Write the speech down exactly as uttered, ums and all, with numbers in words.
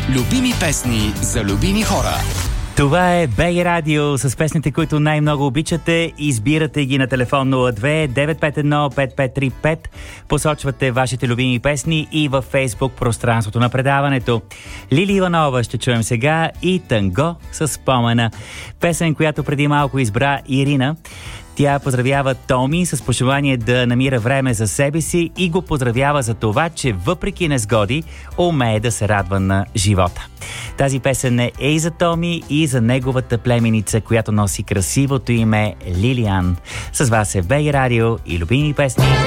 Любими песни за любими хора. Това е БГ Радио с песните, които най-много обичате. Избирате ги на телефон нула две девет пет едно пет пет три пет. Посочвате вашите любими песни и във Фейсбук пространството на предаването. Лили Иванова ще чуем сега и Танго с спомена. Песен, която преди малко избра Ирина. Тя поздравява Томи с пожелание да намира време за себе си и го поздравява за това, че въпреки несгоди умее да се радва на живота. Тази песен е и за Томи, и за неговата племеница, която носи красивото име Лилиан. С вас е БГ Радио и любими песни.